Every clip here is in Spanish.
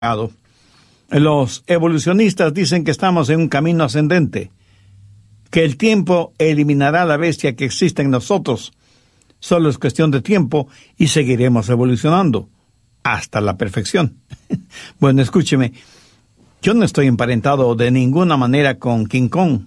pecado. Los evolucionistas dicen que estamos en un camino ascendente, que el tiempo eliminará la bestia que existe en nosotros. Solo es cuestión de tiempo y seguiremos evolucionando hasta la perfección. Bueno, escúcheme, yo no estoy emparentado de ninguna manera con King Kong.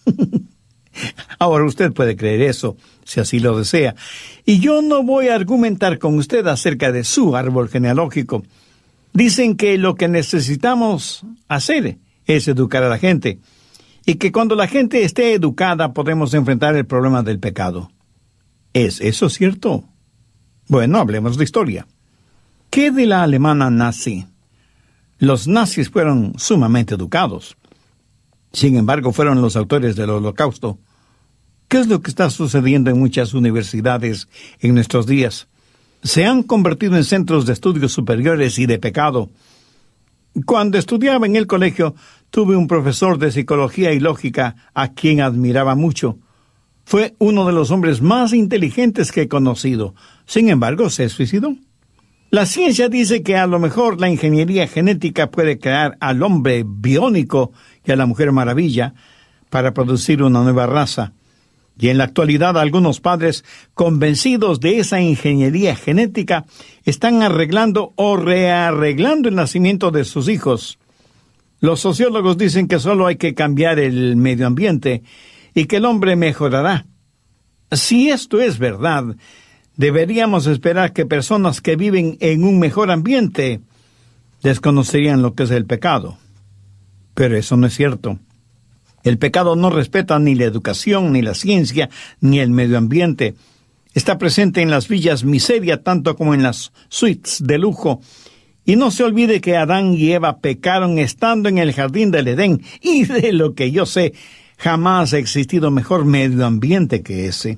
Ahora usted puede creer eso, si así lo desea. Y yo no voy a argumentar con usted acerca de su árbol genealógico. Dicen que lo que necesitamos hacer es educar a la gente, y que cuando la gente esté educada podemos enfrentar el problema del pecado. ¿Es eso cierto? Bueno, hablemos de historia. ¿Qué de la alemana nazi? Los nazis fueron sumamente educados. Sin embargo, fueron los autores del Holocausto. ¿Qué es lo que está sucediendo en muchas universidades en nuestros días? Se han convertido en centros de estudios superiores y de pecado. Cuando estudiaba en el colegio, tuve un profesor de psicología y lógica a quien admiraba mucho. Fue uno de los hombres más inteligentes que he conocido. Sin embargo, se suicidó. La ciencia dice que a lo mejor la ingeniería genética puede crear al hombre biónico y a la mujer maravilla para producir una nueva raza. Y en la actualidad algunos padres, convencidos de esa ingeniería genética, están arreglando o rearreglando el nacimiento de sus hijos. Los sociólogos dicen que solo hay que cambiar el medio ambiente y que el hombre mejorará. Si esto es verdad, deberíamos esperar que personas que viven en un mejor ambiente desconocerían lo que es el pecado. Pero eso no es cierto. El pecado no respeta ni la educación, ni la ciencia, ni el medio ambiente. Está presente en las villas miseria, tanto como en las suites de lujo. Y no se olvide que Adán y Eva pecaron estando en el jardín del Edén. Y de lo que yo sé, jamás ha existido mejor medio ambiente que ese.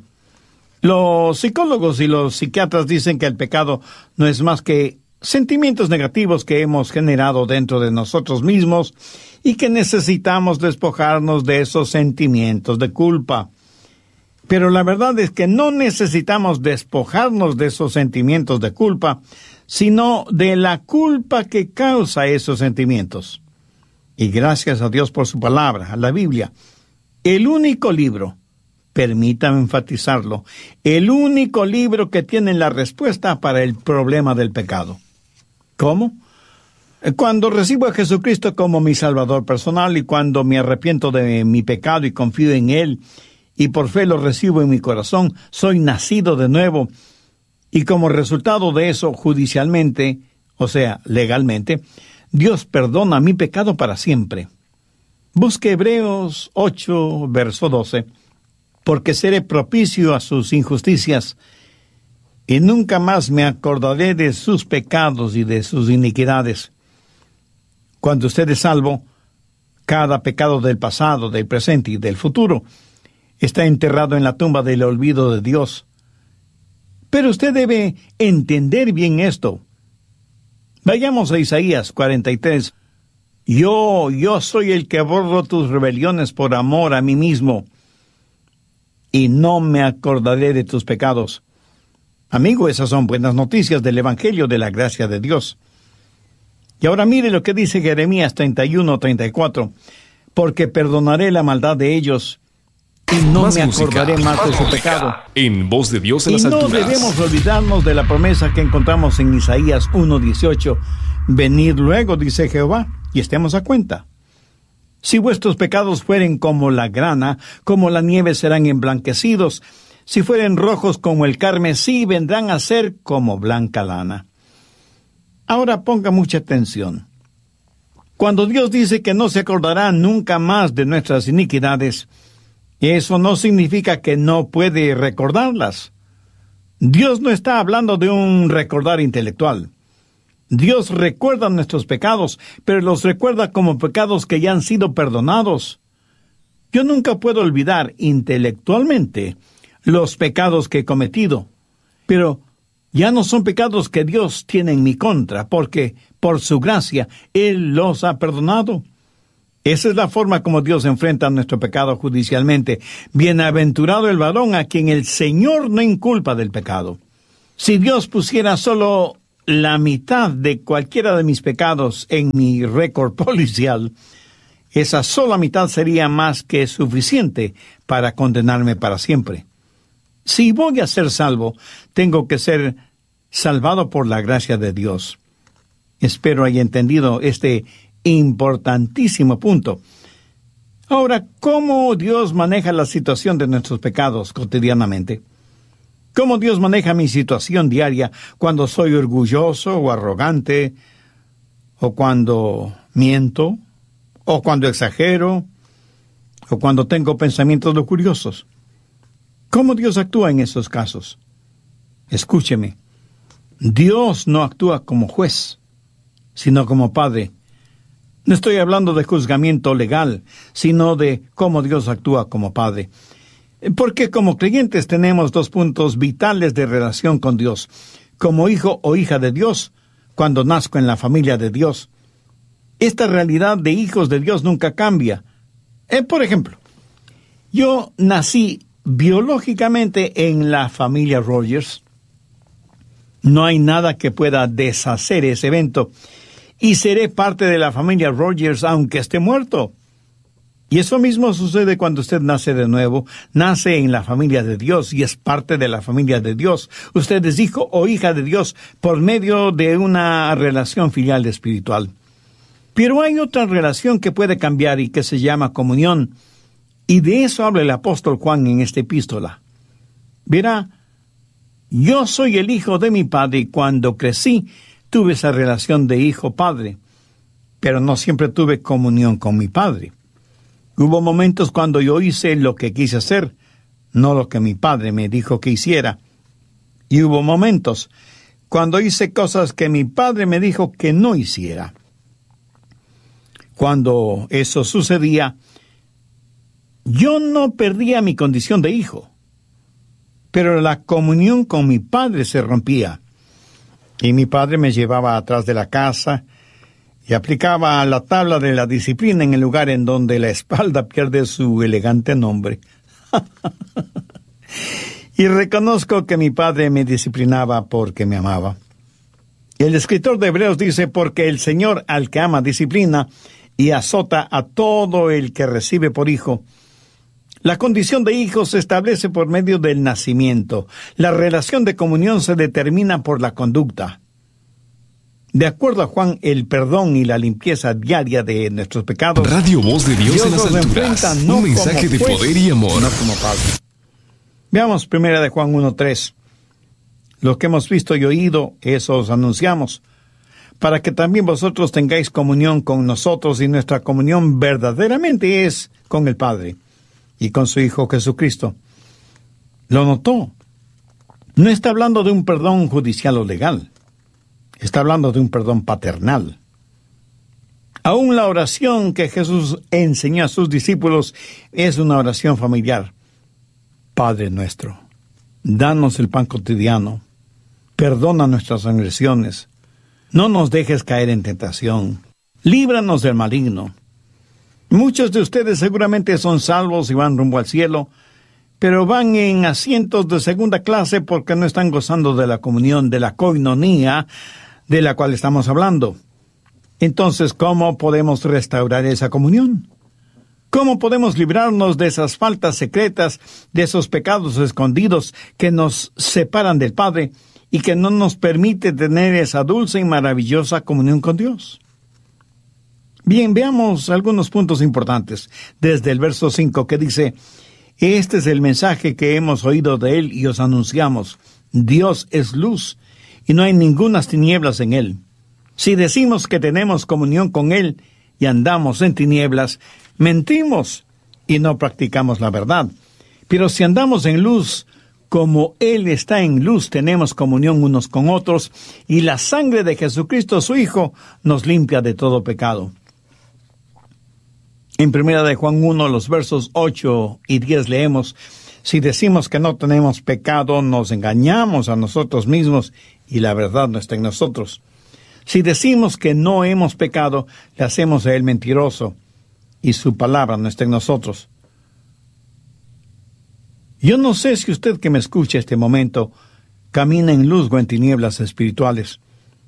Los psicólogos y los psiquiatras dicen que el pecado no es más que sentimientos negativos que hemos generado dentro de nosotros mismos y que necesitamos despojarnos de esos sentimientos de culpa. Pero la verdad es que no necesitamos despojarnos de esos sentimientos de culpa, sino de la culpa que causa esos sentimientos. Y gracias a Dios por su palabra, la Biblia, el único libro, permítame enfatizarlo, el único libro que tiene la respuesta para el problema del pecado. ¿Cómo? Cuando recibo a Jesucristo como mi Salvador personal y cuando me arrepiento de mi pecado y confío en Él y por fe lo recibo en mi corazón, soy nacido de nuevo y como resultado de eso judicialmente, o sea, legalmente, Dios perdona mi pecado para siempre. Busque Hebreos 8, verso 12, porque seré propicio a sus injusticias y nunca más me acordaré de sus pecados y de sus iniquidades. Cuando usted es salvo, cada pecado del pasado, del presente y del futuro está enterrado en la tumba del olvido de Dios. Pero usted debe entender bien esto. Vayamos a Isaías 43. Yo soy el que borro tus rebeliones por amor a mí mismo, y no me acordaré de tus pecados. Amigo, esas son buenas noticias del Evangelio de la gracia de Dios. Y ahora mire lo que dice Jeremías 31:34. Porque perdonaré la maldad de ellos, y no me acordaré más de su pecado. En voz de Dios en las alturas. Y no debemos olvidarnos de la promesa que encontramos en Isaías 1:18. Venid luego, dice Jehová, y estemos a cuenta. Si vuestros pecados fueren como la grana, como la nieve serán emblanquecidos. Si fueren rojos como el carmesí, vendrán a ser como blanca lana. Ahora ponga mucha atención. Cuando Dios dice que no se acordará nunca más de nuestras iniquidades, eso no significa que no puede recordarlas. Dios no está hablando de un recordar intelectual. Dios recuerda nuestros pecados, pero los recuerda como pecados que ya han sido perdonados. Yo nunca puedo olvidar intelectualmente los pecados que he cometido, pero ya no son pecados que Dios tiene en mi contra, porque por su gracia Él los ha perdonado. Esa es la forma como Dios enfrenta nuestro pecado judicialmente. Bienaventurado el varón a quien el Señor no inculpa del pecado. Si Dios pusiera solo la mitad de cualquiera de mis pecados en mi récord policial, esa sola mitad sería más que suficiente para condenarme para siempre. Si voy a ser salvo, tengo que ser salvado por la gracia de Dios. Espero haya entendido este importantísimo punto. Ahora, ¿cómo Dios maneja la situación de nuestros pecados cotidianamente? ¿Cómo Dios maneja mi situación diaria cuando soy orgulloso o arrogante, o cuando miento, o cuando exagero, o cuando tengo pensamientos lujuriosos? ¿Cómo Dios actúa en esos casos? Escúcheme, Dios no actúa como juez, sino como Padre. No estoy hablando de juzgamiento legal, sino de cómo Dios actúa como Padre. Porque como creyentes tenemos dos puntos vitales de relación con Dios. Como hijo o hija de Dios, cuando nazco en la familia de Dios. Esta realidad de hijos de Dios nunca cambia. Por ejemplo, yo nací biológicamente en la familia Rogers. No hay nada que pueda deshacer ese evento. Y seré parte de la familia Rogers aunque esté muerto. Y eso mismo sucede cuando usted nace de nuevo, nace en la familia de Dios y es parte de la familia de Dios. Usted es hijo o hija de Dios por medio de una relación filial espiritual. Pero hay otra relación que puede cambiar y que se llama comunión. Y de eso habla el apóstol Juan en esta epístola. Verá, yo soy el hijo de mi padre y cuando crecí tuve esa relación de hijo-padre, pero no siempre tuve comunión con mi padre. Hubo momentos cuando yo hice lo que quise hacer, no lo que mi padre me dijo que hiciera. Y hubo momentos cuando hice cosas que mi padre me dijo que no hiciera. Cuando eso sucedía, yo no perdía mi condición de hijo, pero la comunión con mi padre se rompía. Y mi padre me llevaba atrás de la casa y aplicaba la tabla de la disciplina en el lugar en donde la espalda pierde su elegante nombre. Y reconozco que mi padre me disciplinaba porque me amaba. El escritor de Hebreos dice, porque el Señor al que ama disciplina y azota a todo el que recibe por hijo. La condición de hijo se establece por medio del nacimiento. La relación de comunión se determina por la conducta. De acuerdo a Juan, el perdón y la limpieza diaria de nuestros pecados. Radio Voz de Dios en las alturas. No un mensaje de poder y amor. No como Padre. Veamos 1 de Juan 1:3. Lo que hemos visto y oído, eso os anunciamos, para que también vosotros tengáis comunión con nosotros, y nuestra comunión verdaderamente es con el Padre y con su Hijo Jesucristo. ¿Lo notó? No está hablando de un perdón judicial o legal. Está hablando de un perdón paternal. Aún la oración que Jesús enseñó a sus discípulos es una oración familiar. Padre nuestro, danos el pan cotidiano. Perdona nuestras agresiones. No nos dejes caer en tentación. Líbranos del maligno. Muchos de ustedes seguramente son salvos y van rumbo al cielo, pero van en asientos de segunda clase porque no están gozando de la comunión, de la koinonía, de la cual estamos hablando. Entonces, ¿cómo podemos restaurar esa comunión? ¿Cómo podemos librarnos de esas faltas secretas, de esos pecados escondidos que nos separan del Padre y que no nos permite tener esa dulce y maravillosa comunión con Dios? Bien, veamos algunos puntos importantes desde el verso 5 que dice: este es el mensaje que hemos oído de Él y os anunciamos. Dios es luz y no hay ningunas tinieblas en Él. Si decimos que tenemos comunión con Él y andamos en tinieblas, mentimos y no practicamos la verdad. Pero si andamos en luz, como Él está en luz, tenemos comunión unos con otros, y la sangre de Jesucristo, su Hijo, nos limpia de todo pecado. En 1 de Juan 1, los versos 8 y 10 leemos: si decimos que no tenemos pecado, nos engañamos a nosotros mismos y la verdad no está en nosotros. Si decimos que no hemos pecado, le hacemos a Él mentiroso y su palabra no está en nosotros. Yo no sé si usted que me escucha este momento camina en luz o en tinieblas espirituales.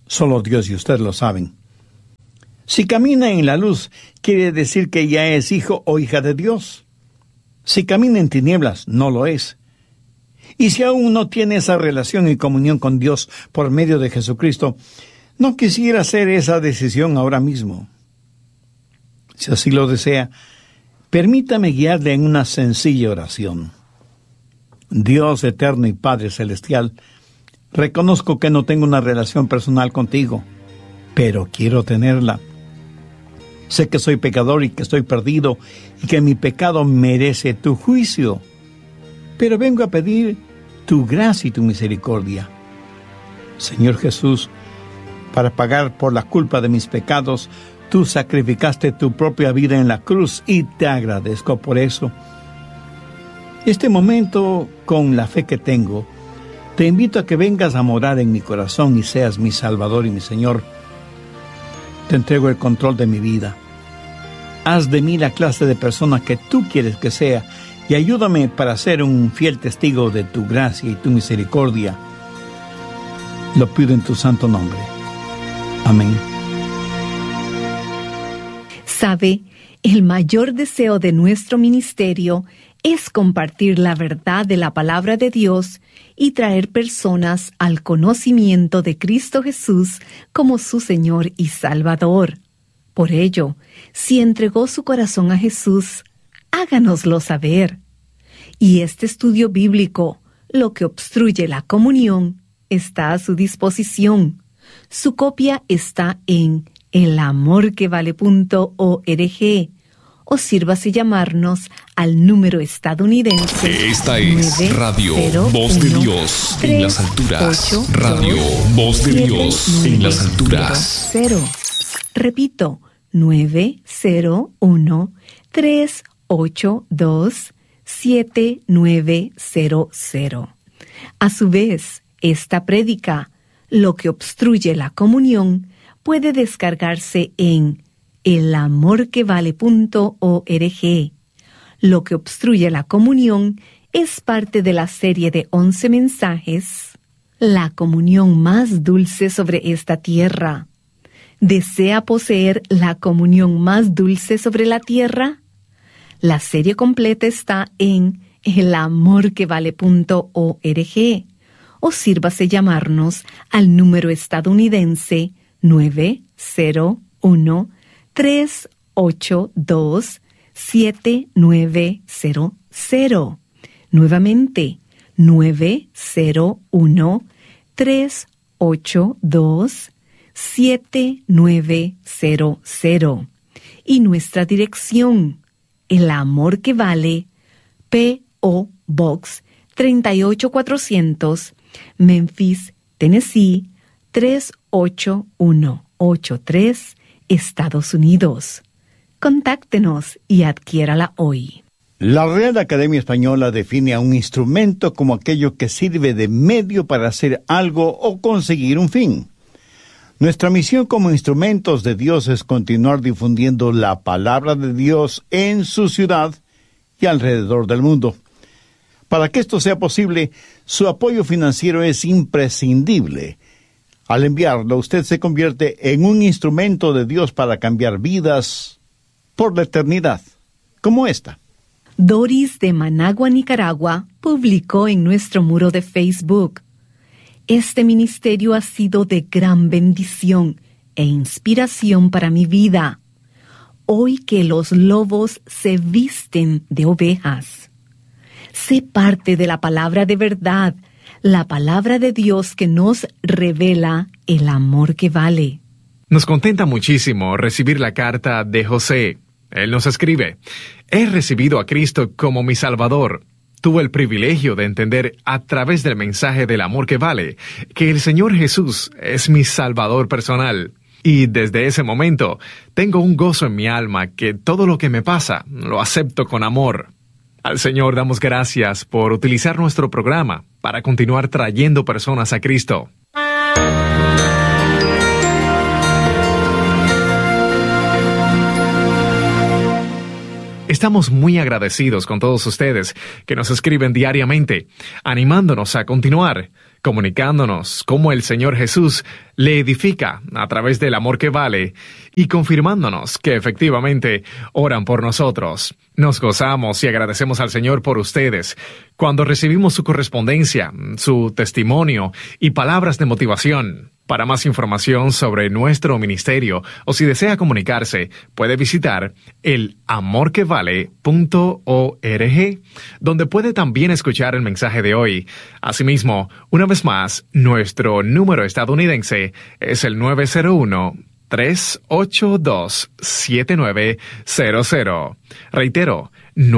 Solo Dios y usted lo saben. Si camina en la luz, quiere decir que ya es hijo o hija de Dios. Si camina en tinieblas, no lo es. Y si aún no tiene esa relación y comunión con Dios por medio de Jesucristo, no quisiera hacer esa decisión ahora mismo. Si así lo desea, permítame guiarle en una sencilla oración. Dios eterno y Padre celestial, reconozco que no tengo una relación personal contigo, pero quiero tenerla. Sé que soy pecador y que estoy perdido y que mi pecado merece tu juicio, pero vengo a pedir tu gracia y tu misericordia. Señor Jesús, para pagar por la culpa de mis pecados, tú sacrificaste tu propia vida en la cruz y te agradezco por eso. Este momento, con la fe que tengo, te invito a que vengas a morar en mi corazón y seas mi Salvador y mi Señor. Te entrego el control de mi vida. Haz de mí la clase de persona que tú quieres que sea y ayúdame para ser un fiel testigo de tu gracia y tu misericordia. Lo pido en tu santo nombre. Amén. ¿Sabe? El mayor deseo de nuestro ministerio es compartir la verdad de la palabra de Dios y traer personas al conocimiento de Cristo Jesús como su Señor y Salvador. Por ello, si entregó su corazón a Jesús, háganoslo saber. Y este estudio bíblico, Lo que obstruye la comunión, está a su disposición. Su copia está en elamorquevale.org o sírvase llamarnos al número estadounidense. Esta es Radio Voz de Dios en las alturas. Radio Voz de Dios en las alturas. Repito, 901-382-7900. A su vez, esta prédica, Lo que obstruye la comunión, puede descargarse en elamorquevale.org. Lo que obstruye la comunión es parte de la serie de 11 mensajes, La comunión más dulce sobre esta tierra. ¿Desea poseer la comunión más dulce sobre la tierra? La serie completa está en elamorquevale.org o sírvase llamarnos al número estadounidense 901-382-7900. Nuevamente, 901-382-7900. Y nuestra dirección, El Amor que Vale, P.O. Box 38400, Memphis, Tennessee 38183, Estados Unidos. Contáctenos y adquiérala hoy. La Real Academia Española define a un instrumento como aquello que sirve de medio para hacer algo o conseguir un fin. Nuestra misión como instrumentos de Dios es continuar difundiendo la palabra de Dios en su ciudad y alrededor del mundo. Para que esto sea posible, su apoyo financiero es imprescindible. Al enviarlo, usted se convierte en un instrumento de Dios para cambiar vidas por la eternidad, como esta. Doris de Managua, Nicaragua, publicó en nuestro muro de Facebook: este ministerio ha sido de gran bendición e inspiración para mi vida. Hoy que los lobos se visten de ovejas. Sé parte de la palabra de verdad, la palabra de Dios que nos revela el amor que vale. Nos contenta muchísimo recibir la carta de José. Él nos escribe: he recibido a Cristo como mi Salvador. Tuve el privilegio de entender a través del mensaje del amor que vale que el Señor Jesús es mi Salvador personal. Y desde ese momento tengo un gozo en mi alma que todo lo que me pasa lo acepto con amor. Al Señor damos gracias por utilizar nuestro programa para continuar trayendo personas a Cristo. Estamos muy agradecidos con todos ustedes que nos escriben diariamente, animándonos a continuar. comunicándonos cómo el Señor Jesús le edifica a través del amor que vale y confirmándonos que efectivamente oran por nosotros. Nos gozamos y agradecemos al Señor por ustedes cuando recibimos su correspondencia, su testimonio y palabras de motivación. Para más información sobre nuestro ministerio o si desea comunicarse, puede visitar elamorquevale.org, donde puede también escuchar el mensaje de hoy. Asimismo, una vez más, nuestro número estadounidense es el 901-382-7900. Reitero,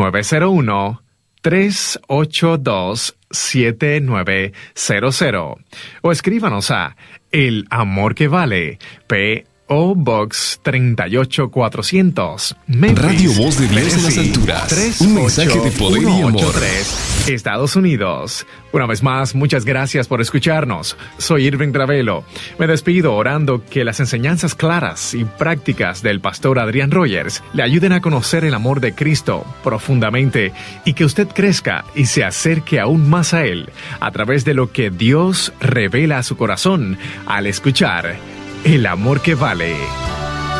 901-382-7900. O escríbanos a El Amor que Vale, P.O. Box 38400, Memphis, Radio Voz de Dios en las alturas. Un mensaje de poder y amor. Estados Unidos. Una vez más, muchas gracias por escucharnos. Soy Irving Ravelo. Me despido orando que las enseñanzas claras y prácticas del pastor Adrián Rogers le ayuden a conocer el amor de Cristo profundamente y que usted crezca y se acerque aún más a Él a través de lo que Dios revela a su corazón al escuchar El Amor que Vale.